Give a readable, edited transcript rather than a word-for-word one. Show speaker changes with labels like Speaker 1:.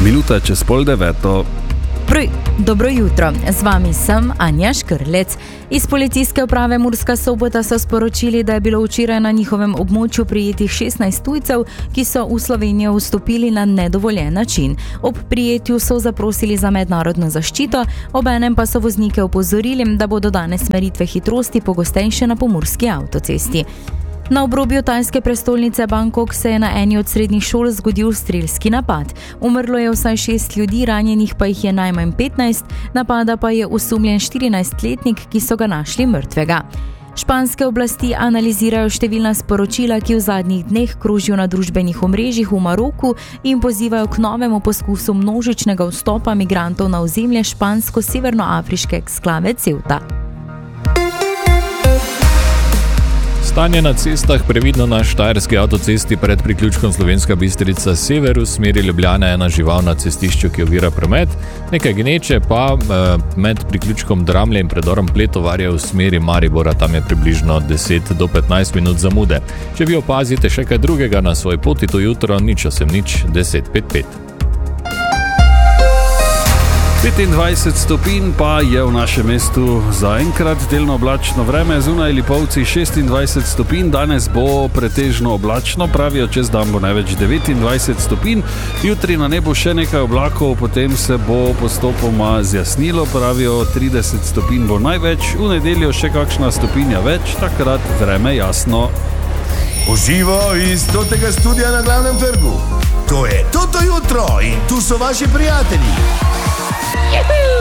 Speaker 1: Minuta čez 8:30.
Speaker 2: Dobro jutro, z vami sem Anja Škrlec. Iz policijske uprave Murska Sobota so sporočili, da je bilo včeraj na njihovem območju prijetih 16 tujcev, ki so v Slovenijo vstopili na nedovoljen način. Ob prijetju so zaprosili za mednarodno zaščito, obenem pa so voznike opozorili, da bodo danes meritve hitrosti pogostejše na pomurski avtocesti. Na obrobju tajske prestolnice Bangkok se je na eni od srednjih šol zgodil strelski napad. Umrlo je vsaj 6 ljudi, ranjenih pa jih je najmanj 15, napada pa je osumljen 14-letnik, ki so ga našli mrtvega. Španske oblasti analizirajo številna sporočila, ki v zadnjih dneh krožijo na družbenih omrežjih v Maroku in pozivajo k novemu poskusu množičnega vstopa migrantov na ozemlje špansko-severnoafriške eksklave Ceuta.
Speaker 3: Stanje na cestah, previdno na štajerski avtocesti pred priključkom Slovenska Bistrica sever v smeri Ljubljane, ena žival na cestišču, ki ovira promet, nekaj gneče pa med priključkom Dramlje in predorom Pletovarja v smeri Maribora, tam je približno 10 do 15 minut zamude. Če vi opazite še kaj drugega na svoji poti to jutro, nič 1055.
Speaker 1: 25 stopinj pa je v našem mestu zaenkrat, delno oblačno vreme, zunaj Lipovci 26 stopinj, danes bo pretežno oblačno, pravijo, čez dan bo največ 29 stopinj, jutri na nebu še nekaj oblakov, potem se bo postopoma zjasnilo, pravijo 30 stopinj bo največ, v nedeljo še kakšna stopinja več, takrat vreme jasno.
Speaker 4: Uživo iz totega studia na Glavnem trgu. To je Toto jutro in tu so vaši prijatelji.
Speaker 2: Juhu!